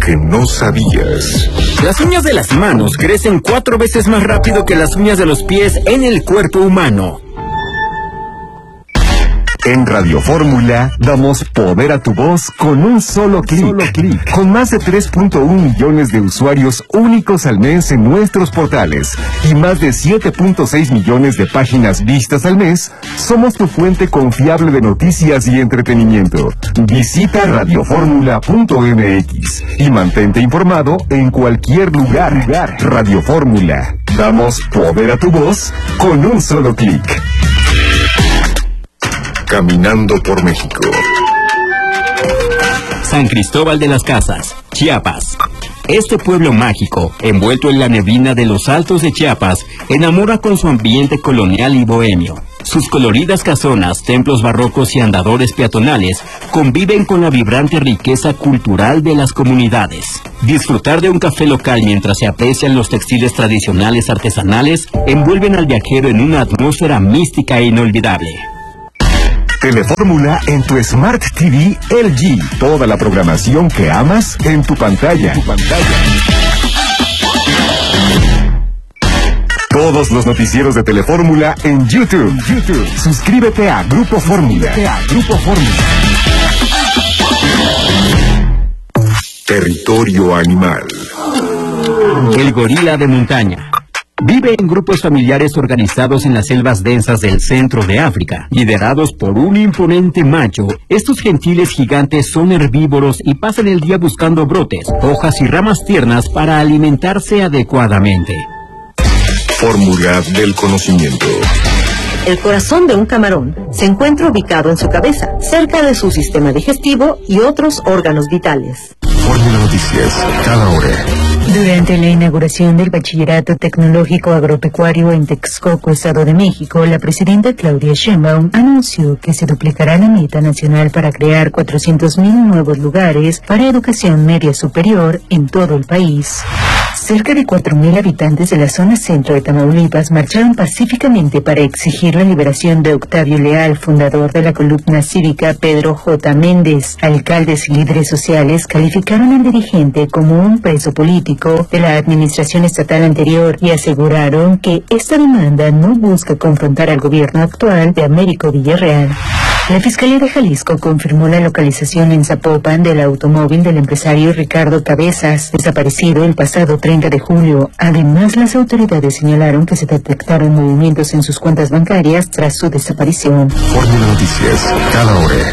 que no sabías. Las uñas de las manos crecen 4 veces más rápido que las uñas de los pies en el cuerpo humano. En Radio Fórmula damos poder a tu voz con un solo clic. Con más de 3.1 millones de usuarios únicos al mes en nuestros portales y más de 7.6 millones de páginas vistas al mes, somos tu fuente confiable de noticias y entretenimiento. Visita radioformula.mx y mantente informado en cualquier lugar. Radio Fórmula. Damos poder a tu voz con un solo clic. Caminando por México. San Cristóbal de las Casas, Chiapas. Este pueblo mágico, envuelto en la neblina de los altos de Chiapas, enamora con su ambiente colonial y bohemio. Sus coloridas casonas, templos barrocos y andadores peatonales conviven con la vibrante riqueza cultural de las comunidades. Disfrutar de un café local mientras se aprecian los textiles tradicionales artesanales envuelven al viajero en una atmósfera mística e inolvidable. Telefórmula en tu Smart TV LG. Toda la programación que amas en tu pantalla. Todos los noticieros de Telefórmula en YouTube. Suscríbete a Grupo Fórmula. Territorio animal. El gorila de montaña. Vive en grupos familiares organizados en las selvas densas del centro de África. Liderados por un imponente macho, estos gentiles gigantes son herbívoros y pasan el día buscando brotes, hojas y ramas tiernas para alimentarse adecuadamente. Fórmula del conocimiento. El corazón de un camarón se encuentra ubicado en su cabeza, cerca de su sistema digestivo y otros órganos vitales. Fórmula Noticias, cada hora. Durante la inauguración del Bachillerato Tecnológico Agropecuario en Texcoco, Estado de México, la presidenta Claudia Sheinbaum anunció que se duplicará la meta nacional para crear 400,000 nuevos lugares para educación media superior en todo el país. Cerca de 4,000 habitantes de la zona centro de Tamaulipas marcharon pacíficamente para exigir la liberación de Octavio Leal, fundador de la columna cívica Pedro J. Méndez. Alcaldes y líderes sociales calificaron al dirigente como un preso político de la administración estatal anterior y aseguraron que esta demanda no busca confrontar al gobierno actual de Américo Villarreal. La Fiscalía de Jalisco confirmó la localización en Zapopan del automóvil del empresario Ricardo Cabezas, desaparecido el pasado 30 de julio. Además, las autoridades señalaron que se detectaron movimientos en sus cuentas bancarias tras su desaparición. Fórmula Noticias, cada hora.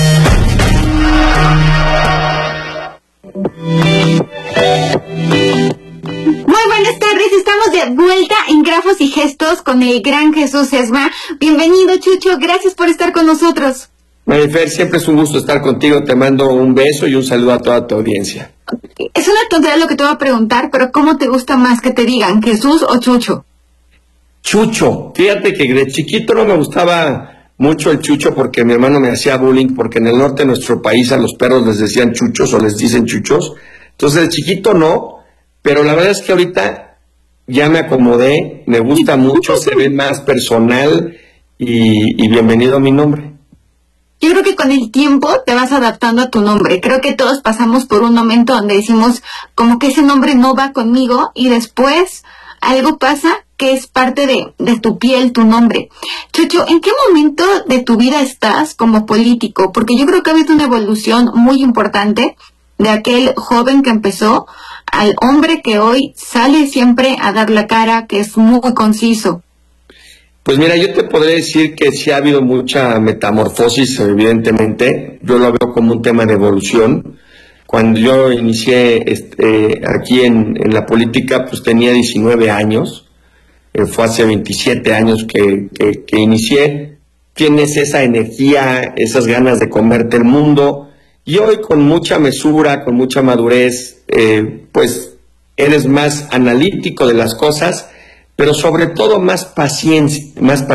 Muy buenas tardes, estamos de vuelta en Grafos y Gestos con el gran Jesús Sesma. Bienvenido, Chucho, gracias por estar con nosotros. Marifer, siempre es un gusto estar contigo, te mando un beso y un saludo a toda tu audiencia. Es una tontería lo que te voy a preguntar, pero ¿cómo te gusta más que te digan, Jesús o Chucho? Chucho, fíjate que de chiquito no me gustaba mucho el Chucho porque mi hermano me hacía bullying, porque en el norte de nuestro país a los perros les decían chuchos o les dicen chuchos, entonces de chiquito no, pero la verdad es que ahorita ya me acomodé, me gusta mucho, se ve más personal y bienvenido a mi nombre. Yo creo que con el tiempo te vas adaptando a tu nombre. Creo que todos pasamos por un momento donde decimos como que ese nombre no va conmigo y después algo pasa que es parte de tu piel, tu nombre. Chucho, ¿en qué momento de tu vida estás como político? Porque yo creo que ha habido una evolución muy importante de aquel joven que empezó al hombre que hoy sale siempre a dar la cara, que es muy conciso. Pues mira, yo te podría decir que sí ha habido mucha metamorfosis, evidentemente. Yo lo veo como un tema de evolución. Cuando yo inicié aquí en la política, pues tenía 19 años. Fue hace 27 años que inicié. Tienes esa energía, esas ganas de comerte el mundo. Y hoy con mucha mesura, con mucha madurez, pues eres más analítico de las cosas, pero sobre todo más paciente.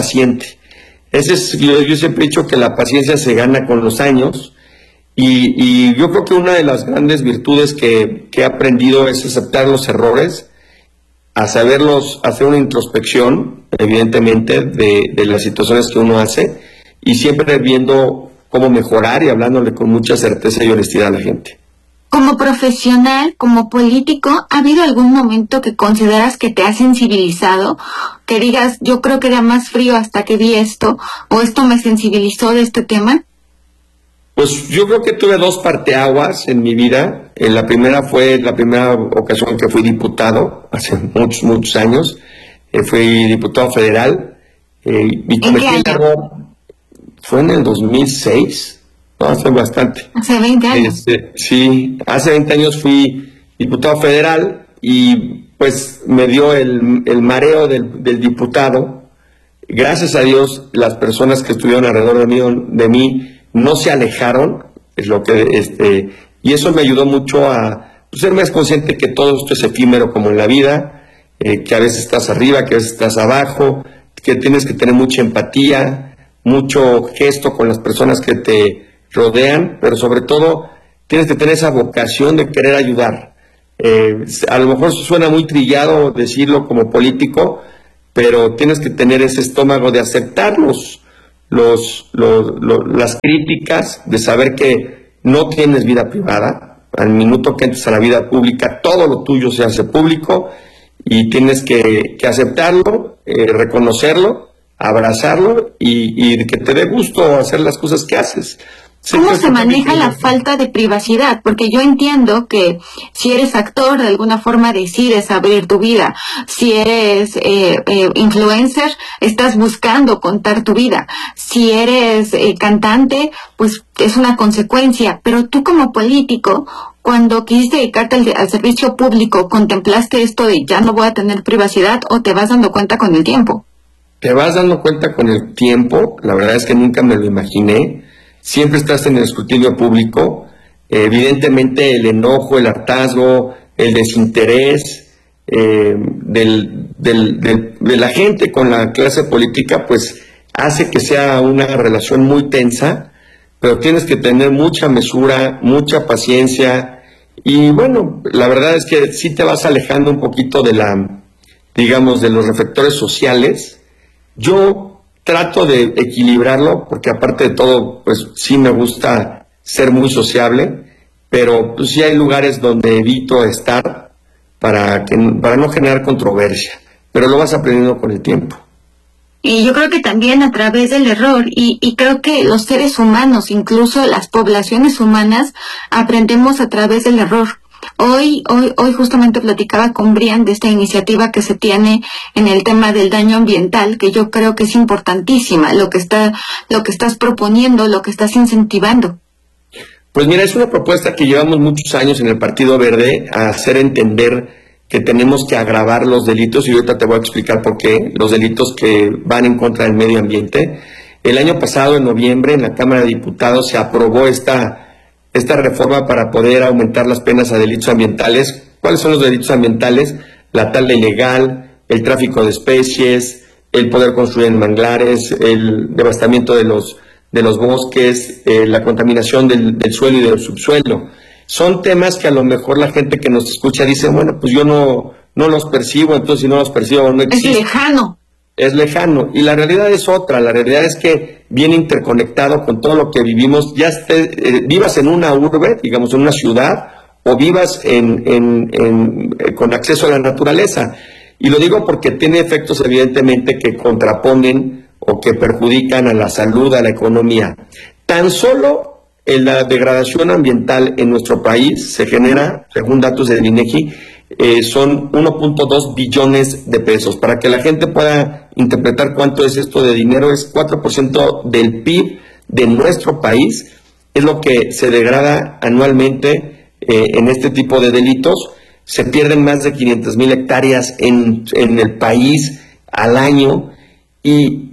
Yo siempre he dicho que la paciencia se gana con los años y yo creo que una de las grandes virtudes que he aprendido es aceptar los errores, a saberlos, hacer una introspección, evidentemente, de las situaciones que uno hace y siempre viendo cómo mejorar y hablándole con mucha certeza y honestidad a la gente. como profesional, como político, ¿ha habido algún momento que consideras que te ha sensibilizado? Que digas, yo creo que era más frío hasta que vi esto, o esto me sensibilizó de este tema. Pues yo creo que tuve dos parteaguas en mi vida. La primera fue la primera ocasión que fui diputado, hace muchos años. Fui diputado federal. Y cometí el error. Fue en el 2006. No, hace bastante. Hace 20 años. Sí, hace 20 años fui diputado federal y pues me dio el mareo del diputado. Gracias a Dios, las personas que estuvieron alrededor de mí no se alejaron, es lo que y eso me ayudó mucho a ser más consciente que todo esto es efímero como en la vida, que a veces estás arriba, que a veces estás abajo, que tienes que tener mucha empatía, mucho gesto con las personas que te rodean, pero sobre todo tienes que tener esa vocación de querer ayudar. A lo mejor suena muy trillado decirlo como político, pero tienes que tener ese estómago de aceptar las críticas, de saber que no tienes vida privada. Al minuto que entres a la vida pública, todo lo tuyo se hace público y tienes que aceptarlo, reconocerlo, abrazarlo y que te dé gusto hacer las cosas que haces. ¿Cómo se maneja la falta de privacidad? Porque yo entiendo que si eres actor, de alguna forma decides abrir tu vida. Si eres influencer, estás buscando contar tu vida. Si eres cantante, pues es una consecuencia. Pero tú como político, cuando quisiste dedicarte al servicio público, ¿contemplaste esto de ya no voy a tener privacidad o te vas dando cuenta con el tiempo? Te vas dando cuenta con el tiempo. La verdad es que nunca me lo imaginé. Siempre estás en el escrutinio público, evidentemente el enojo, el hartazgo, el desinterés de la gente con la clase política, pues hace que sea una relación muy tensa, pero tienes que tener mucha mesura, mucha paciencia, y bueno, la verdad es que sí te vas alejando un poquito de de los reflectores sociales. Yo trato de equilibrarlo, porque aparte de todo, pues sí me gusta ser muy sociable, pero pues sí hay lugares donde evito estar para no generar controversia, pero lo vas aprendiendo con el tiempo. Y yo creo que también a través del error, y creo que los seres humanos, incluso las poblaciones humanas, aprendemos a través del error. Hoy justamente platicaba con Brian de esta iniciativa que se tiene en el tema del daño ambiental, que yo creo que es importantísima, lo que estás proponiendo, lo que estás incentivando. Pues mira, es una propuesta que llevamos muchos años en el Partido Verde, a hacer entender que tenemos que agravar los delitos, y ahorita te voy a explicar por qué, los delitos que van en contra del medio ambiente. El año pasado, en noviembre, en la Cámara de Diputados se aprobó esta reforma para poder aumentar las penas a delitos ambientales. ¿Cuáles son los delitos ambientales? La tala ilegal, el tráfico de especies, el poder construir en manglares, el devastamiento de los bosques, la contaminación del suelo y del subsuelo. Son temas que a lo mejor la gente que nos escucha dice, bueno, pues yo no los percibo, entonces si no los percibo no existe. Es lejano. Es lejano, y la realidad es otra. La realidad es que viene interconectado con todo lo que vivimos, vivas en una urbe, digamos en una ciudad, o vivas con acceso a la naturaleza. Y lo digo porque tiene efectos evidentemente que contraponen o que perjudican a la salud, a la economía. Tan solo en la degradación ambiental en nuestro país se genera, según datos del INEGI, son 1.2 billones de pesos. Para que la gente pueda interpretar cuánto es esto de dinero, es 4% del PIB de nuestro país, es lo que se degrada anualmente en este tipo de delitos. Se pierden más de 500,000 hectáreas en el país al año, y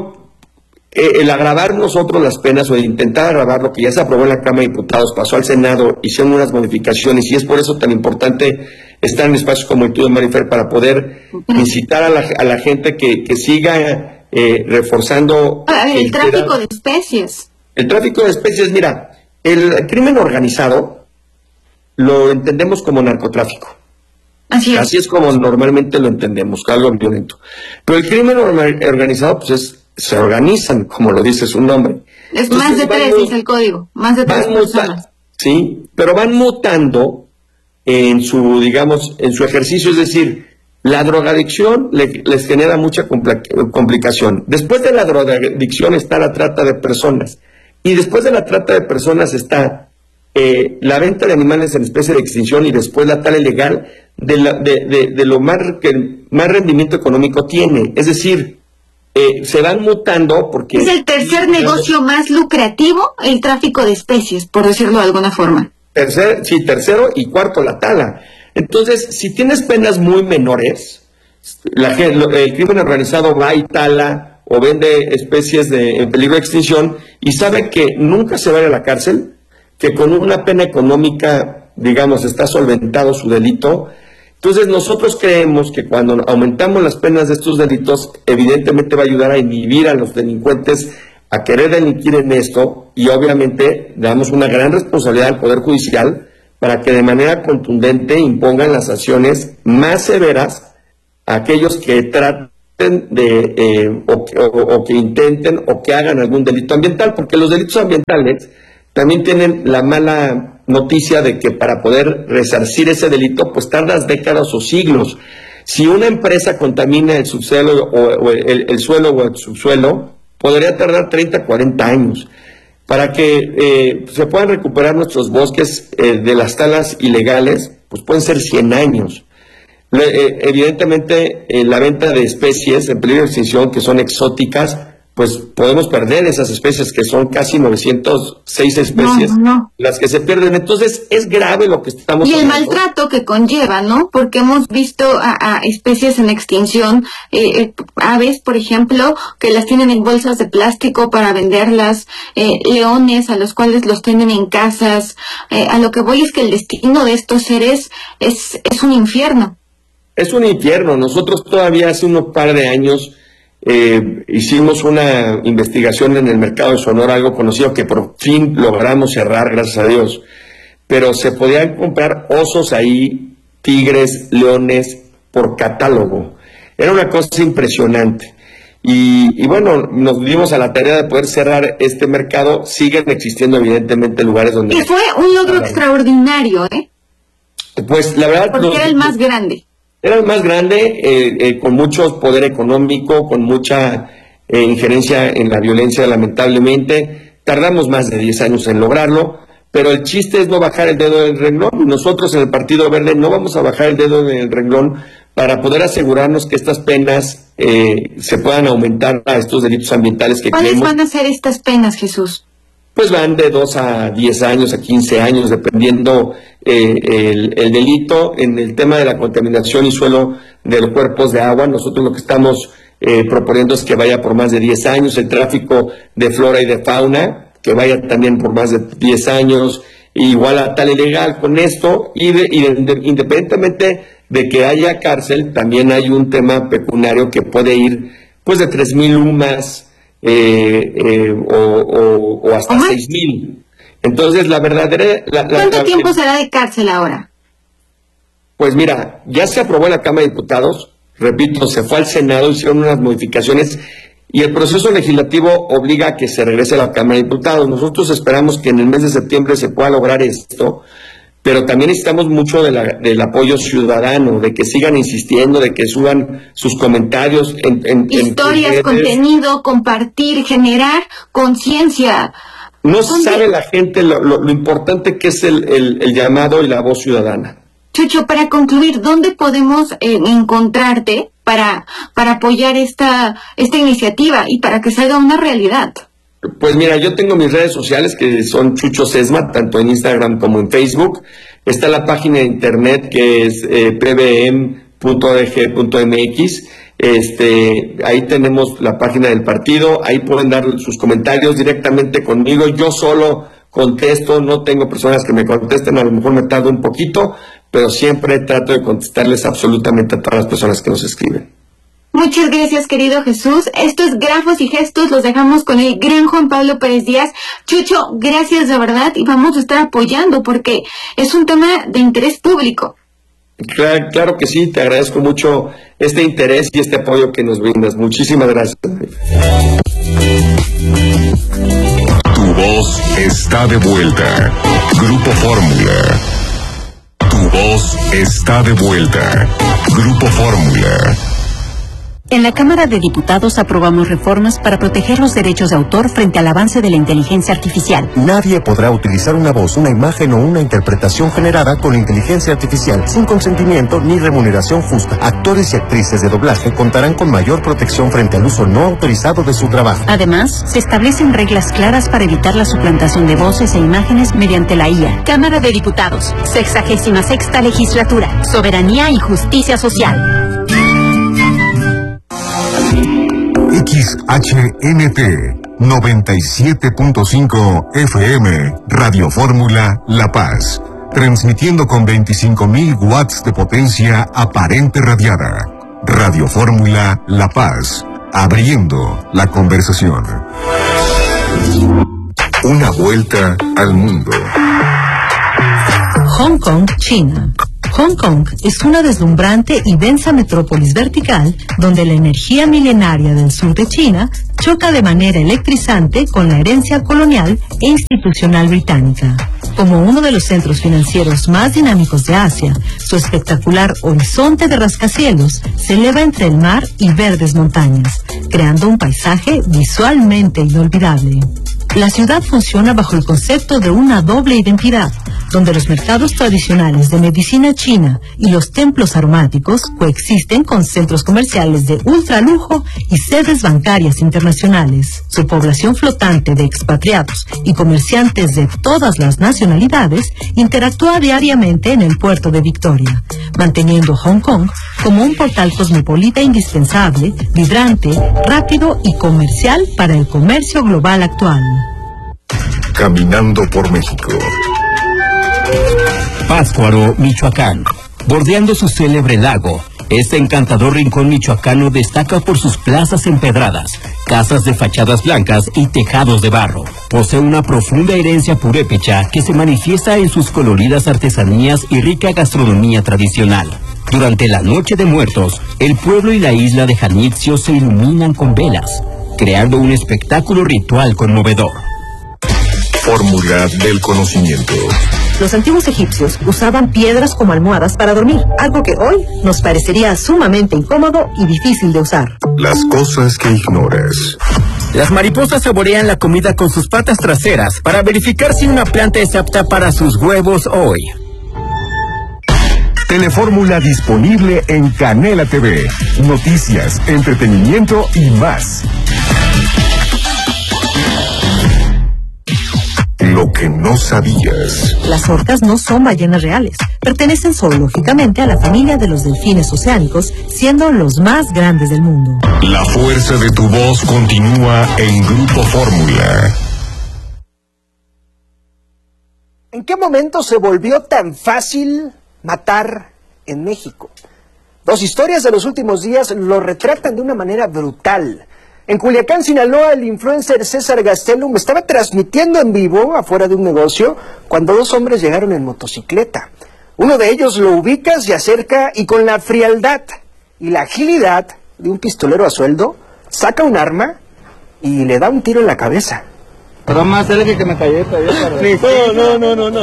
el agravar nosotros las penas, o el intentar agravar lo que ya se aprobó en la Cámara de Diputados, pasó al Senado, hicieron unas modificaciones, y es por eso tan importante estar en espacios como el tuyo, Marifer, para poder incitar a la gente que siga reforzando el tráfico de especies. El tráfico de especies, mira, el crimen organizado lo entendemos como narcotráfico. Así es como normalmente lo entendemos, algo violento. Pero el crimen organizado, pues se organizan, como lo dice su nombre. Es entonces, más de tres, dice el código, más de tres personas. ¿sí? Pero van mutando en su, digamos, en su ejercicio, es decir, la drogadicción les genera mucha complicación. Después de la drogadicción está la trata de personas, y después de la trata de personas está la venta de animales en especie de extinción, y después la tala ilegal de lo más que más rendimiento económico tiene. Es decir, se van mutando porque... Es el tercer negocio más lucrativo, el tráfico de especies, por decirlo de alguna forma. Tercero y cuarto, la tala. Entonces, si tienes penas muy menores, el crimen organizado va y tala o vende especies en peligro de extinción y sabe que nunca se va a ir a la cárcel, que con una pena económica, digamos, está solventado su delito. Entonces, nosotros creemos que cuando aumentamos las penas de estos delitos, evidentemente va a ayudar a inhibir a los delincuentes a querer delinquir en esto, y obviamente damos una gran responsabilidad al Poder Judicial para que de manera contundente impongan las sanciones más severas a aquellos que traten de, o que intenten o que hagan algún delito ambiental, porque los delitos ambientales también tienen la mala noticia de que para poder resarcir ese delito, pues tardas décadas o siglos. Si una empresa contamina el subsuelo o el suelo o el subsuelo, podría tardar 30, 40 años. Para que se puedan recuperar nuestros bosques de las talas ilegales, pues pueden ser 100 años. Evidentemente, la venta de especies en peligro de extinción que son exóticas, pues podemos perder esas especies, que son casi 906 especies, las que se pierden. Entonces, es grave lo que estamos hablando. Y el maltrato que conlleva, ¿no? Porque hemos visto a especies en extinción, aves, por ejemplo, que las tienen en bolsas de plástico para venderlas, leones a los cuales los tienen en casas. A lo que voy es que el destino de estos seres es un infierno. Es un infierno. Nosotros todavía hace unos par de años hicimos una investigación en el mercado de Sonora, algo conocido que por fin logramos cerrar, gracias a Dios, pero se podían comprar osos ahí, tigres, leones, por catálogo. Era una cosa impresionante. Y bueno, nos dimos a la tarea de poder cerrar este mercado. Siguen existiendo evidentemente lugares donde... Que fue un logro extraordinario, ¿eh? Pues la verdad... Porque era el más grande. Era el más grande, con mucho poder económico, con mucha injerencia en la violencia, lamentablemente. Tardamos más de 10 años en lograrlo, pero el chiste es no bajar el dedo del renglón. Nosotros en el Partido Verde no vamos a bajar el dedo del renglón para poder asegurarnos que estas penas se puedan aumentar a estos delitos ambientales que ¿Cuáles tenemos. van a ser estas penas, Jesús? Pues van de 2 a 10 años, a 15 años, dependiendo el delito. En el tema de la contaminación y suelo de los cuerpos de agua, nosotros lo que estamos proponiendo es que vaya por más de 10 años. El tráfico de flora y de fauna, que vaya también por más de 10 años, igual a tal ilegal. Con esto, independientemente de que haya cárcel, también hay un tema pecuniario que puede ir pues de 3,000 UMAS, o hasta 6,000. Entonces, la verdadera... ¿Cuánto tiempo será de cárcel ahora? Pues mira, ya se aprobó en la Cámara de Diputados, repito, se fue al Senado, hicieron unas modificaciones y el proceso legislativo obliga a que se regrese a la Cámara de Diputados. Nosotros esperamos que en el mes de septiembre se pueda lograr esto, pero también necesitamos mucho del apoyo ciudadano, de que sigan insistiendo, de que suban sus comentarios historias, contenido, compartir, generar conciencia. No sabe la gente lo importante que es el llamado y la voz ciudadana. Chucho, para concluir, ¿dónde podemos encontrarte para apoyar esta iniciativa y para que salga una realidad? Pues mira, yo tengo mis redes sociales que son Chucho Sesma, tanto en Instagram como en Facebook. Está la página de internet que es pbm.org.mx. Ahí tenemos la página del partido, ahí pueden dar sus comentarios directamente conmigo. Yo solo contesto, no tengo personas que me contesten, a lo mejor me tardo un poquito, pero siempre trato de contestarles absolutamente a todas las personas que nos escriben. Muchas gracias, querido Jesús. Estos grafos y gestos los dejamos con el gran Juan Pablo Pérez Díaz. Chucho, gracias de verdad y vamos a estar apoyando porque es un tema de interés público. Claro que sí, te agradezco mucho este interés y este apoyo que nos brindas. Muchísimas gracias. Tu voz está de vuelta. Grupo Fórmula. Tu voz está de vuelta. Grupo Fórmula. En la Cámara de Diputados aprobamos reformas para proteger los derechos de autor frente al avance de la inteligencia artificial. Nadie podrá utilizar una voz, una imagen o una interpretación generada con inteligencia artificial sin consentimiento ni remuneración justa. Actores y actrices de doblaje contarán con mayor protección frente al uso no autorizado de su trabajo. Además, se establecen reglas claras para evitar la suplantación de voces e imágenes mediante la IA. Cámara de Diputados, 66ª Legislatura, Soberanía y Justicia Social. XHNT 97.5 FM Radio Fórmula La Paz, transmitiendo con 25.000 watts de potencia aparente radiada. Radio Fórmula La Paz, abriendo la conversación. Una vuelta al mundo. Hong Kong, China. Hong Kong es una deslumbrante y densa metrópolis vertical donde la energía milenaria del sur de China choca de manera electrizante con la herencia colonial e institucional británica. Como uno de los centros financieros más dinámicos de Asia, su espectacular horizonte de rascacielos se eleva entre el mar y verdes montañas, creando un paisaje visualmente inolvidable. La ciudad funciona bajo el concepto de una doble identidad, donde los mercados tradicionales de medicina china y los templos aromáticos coexisten con centros comerciales de ultralujo y sedes bancarias internacionales. Su población flotante de expatriados y comerciantes de todas las nacionalidades interactúa diariamente en el puerto de Victoria, manteniendo Hong Kong como un portal cosmopolita indispensable, vibrante, rápido y comercial para el comercio global actual. Caminando por México. Pátzcuaro, Michoacán. Bordeando su célebre lago, este encantador rincón michoacano destaca por sus plazas empedradas, casas de fachadas blancas y tejados de barro. Posee una profunda herencia purépecha que se manifiesta en sus coloridas artesanías y rica gastronomía tradicional. Durante la Noche de Muertos, el pueblo y la isla de Janitzio se iluminan con velas, creando un espectáculo ritual conmovedor. Fórmula del conocimiento. Los antiguos egipcios usaban piedras como almohadas para dormir, algo que hoy nos parecería sumamente incómodo y difícil de usar. Las cosas que ignoras. Las mariposas saborean la comida con sus patas traseras para verificar si una planta es apta para sus huevos hoy. Telefórmula disponible en Canela TV. Noticias, entretenimiento y más. Lo que no sabías. Las orcas no son ballenas reales. Pertenecen zoológicamente a la familia de los delfines oceánicos, siendo los más grandes del mundo. La fuerza de tu voz continúa en Grupo Fórmula. ¿En qué momento se volvió tan fácil matar en México? Dos historias de los últimos días lo retratan de una manera brutal. En Culiacán, Sinaloa, el influencer César Gastelum estaba transmitiendo en vivo afuera de un negocio cuando dos hombres llegaron en motocicleta. Uno de ellos lo ubica, se acerca y con la frialdad y la agilidad de un pistolero a sueldo, saca un arma y le da un tiro en la cabeza. Pero más cerca que me cayé todavía. No.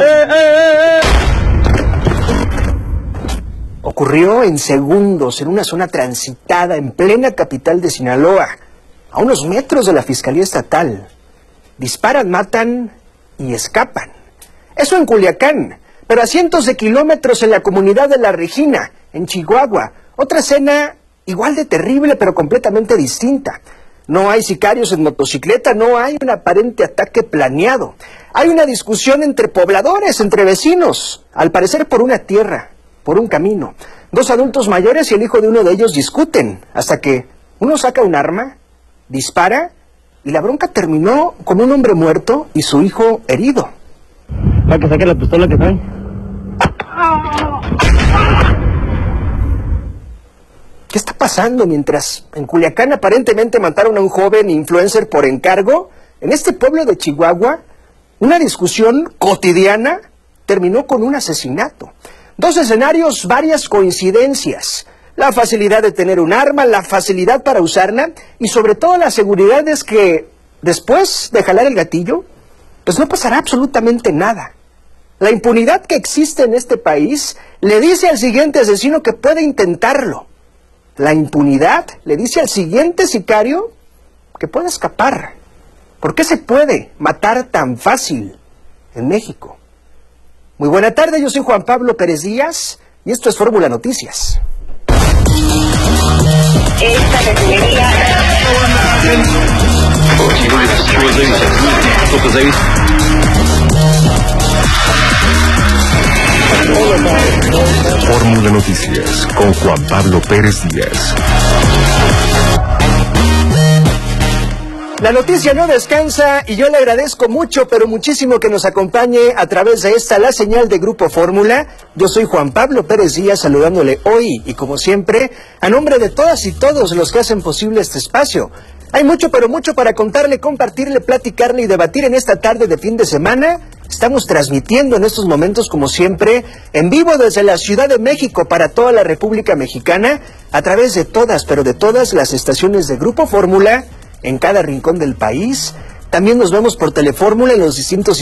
Ocurrió en segundos en una zona transitada en plena capital de Sinaloa, a unos metros de la Fiscalía Estatal. Disparan, matan y escapan. Eso en Culiacán, pero a cientos de kilómetros en la comunidad de La Regina, en Chihuahua. Otra escena igual de terrible, pero completamente distinta. No hay sicarios en motocicleta, no hay un aparente ataque planeado. Hay una discusión entre pobladores, entre vecinos, al parecer por una tierra, por un camino. Dos adultos mayores y el hijo de uno de ellos discuten, hasta que uno saca un arma, dispara, y la bronca terminó con un hombre muerto y su hijo herido. Para que saque la pistola que trae. ¿Qué está pasando mientras en Culiacán aparentemente mataron a un joven influencer por encargo? En este pueblo de Chihuahua, una discusión cotidiana terminó con un asesinato. Dos escenarios, varias coincidencias. La facilidad de tener un arma, la facilidad para usarla y sobre todo la seguridad es que después de jalar el gatillo, pues no pasará absolutamente nada. La impunidad que existe en este país le dice al siguiente asesino que puede intentarlo. La impunidad le dice al siguiente sicario que puede escapar. ¿Por qué se puede matar tan fácil en México? Muy buena tarde, yo soy Juan Pablo Pérez Díaz y esto es Fórmula Noticias. Fórmula Noticias con Juan Pablo Pérez Díaz. La noticia no descansa y yo le agradezco mucho, pero muchísimo que nos acompañe a través de esta, la señal de Grupo Fórmula. Yo soy Juan Pablo Pérez Díaz, saludándole hoy y como siempre, a nombre de todas y todos los que hacen posible este espacio. Hay mucho, pero mucho para contarle, compartirle, platicarle y debatir en esta tarde de fin de semana. Estamos transmitiendo en estos momentos, como siempre, en vivo desde la Ciudad de México para toda la República Mexicana, a través de todas, pero de todas las estaciones de Grupo Fórmula, en cada rincón del país. También nos vemos por Telefórmula en los distintos